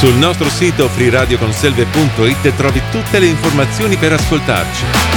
Sul nostro sito freeradioconselve.it trovi tutte le informazioni per ascoltarci.